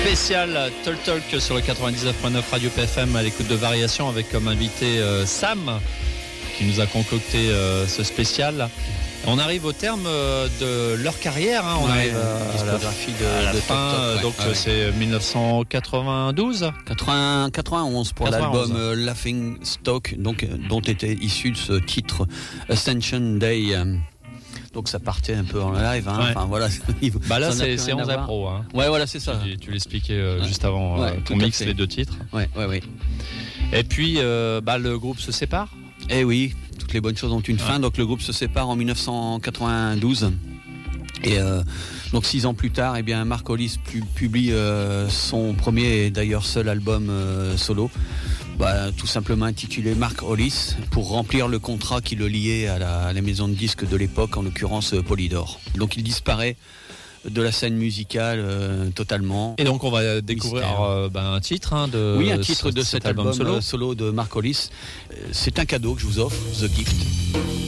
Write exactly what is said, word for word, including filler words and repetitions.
Spécial Talk Talk sur le quatre-vingt-dix-neuf point neuf Radio P F M à l'écoute de Variation avec comme invité euh, Sam qui nous a concocté euh, ce spécial. On arrive au terme euh, de leur carrière, hein. On ouais, arrive à, à la, de, à la de fin, Talk Talk, ouais. Donc ouais. C'est dix-neuf cent quatre-vingt-douze quatre-vingts, quatre-vingt-onze pour quatre-vingt-onze. L'album euh, Laughing Stock, donc, euh, dont était issu de ce titre Ascension Day. Euh, Donc ça partait un peu en live, hein. Ouais. Enfin voilà. Bah là c'est, c'est onze Pro, hein. Ouais voilà c'est ça. Tu, tu l'expliquais euh, ouais. juste avant ouais, euh, ton mix les deux titres. Ouais ouais ouais. Et puis euh, bah le groupe se sépare. Eh oui, toutes les bonnes choses ont une ouais. fin. Donc le groupe se sépare en dix-neuf cent quatre-vingt-douze. Et euh, donc six ans plus tard, eh bien Mark Hollis publie euh, son premier et d'ailleurs seul album euh, solo. Bah, tout simplement intitulé Mark Hollis pour remplir le contrat qui le liait à la, à la maison de disques de l'époque, en l'occurrence Polydor. Donc il disparaît de la scène musicale euh, totalement. Et donc on va découvrir euh, bah, un titre hein, de oui un titre de cet, cet album, album solo. solo de Mark Hollis. C'est un cadeau que je vous offre, The Gift.